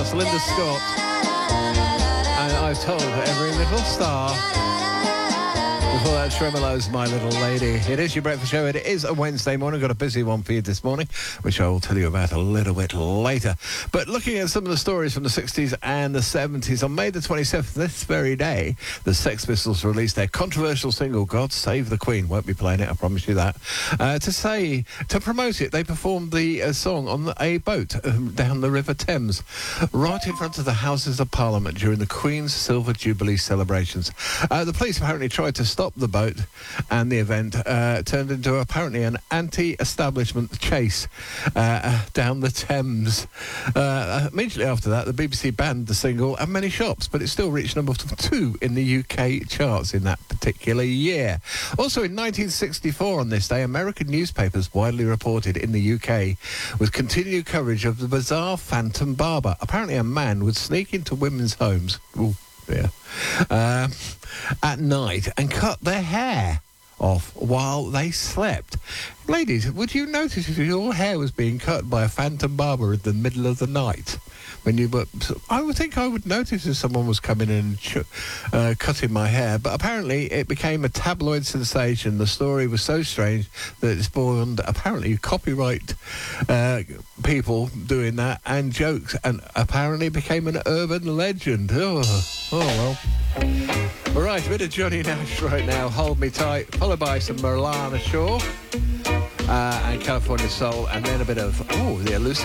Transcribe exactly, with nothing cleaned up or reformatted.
That's Linda Scott. And I've told every little star. Before that, Tremolo's My Little Lady. It is your breakfast show. It is a Wednesday morning. Got a busy one for you this morning, which I will tell you about a little bit later. But looking at some of the stories from the sixties and the seventies, on May the twenty-seventh, this very day, the Sex Pistols released their controversial single, God Save the Queen. Won't be playing it, I promise you that. Uh, to say, to promote it, they performed the uh, song on a boat um, down the River Thames, right in front of the Houses of Parliament during the Queen's Silver Jubilee celebrations. Uh, the police apparently tried to stop the boat, and the event uh, turned into apparently an anti-establishment chase uh, down the Thames. Uh, immediately after that, the B B C banned the single and many shops, but it still reached number two in the U K charts in that particular year. Also in nineteen sixty-four, on this day, American newspapers widely reported in the U K with continued coverage of the bizarre phantom barber. Apparently a man would sneak into women's homes. Ooh. Yeah. Um, at night and cut their hair off while they slept. Ladies, would you notice if your hair was being cut by a phantom barber in the middle of the night? When you were, I would think I would notice if someone was coming in and ch- uh, cutting my hair, but apparently it became a tabloid sensation. The story was so strange that it spawned apparently copyright uh, people doing that and jokes, and apparently became an urban legend. Oh, oh well. All right, a bit of Johnny Nash right now, Hold Me Tight, followed by some Marlana Shaw uh, and California Soul, and then a bit of, oh, the elusive